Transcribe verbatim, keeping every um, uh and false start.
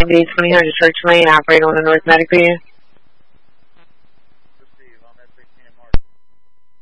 B twenty hundred Church Lane, operator on the North Medical. Receive, I'm at sixteen Mark.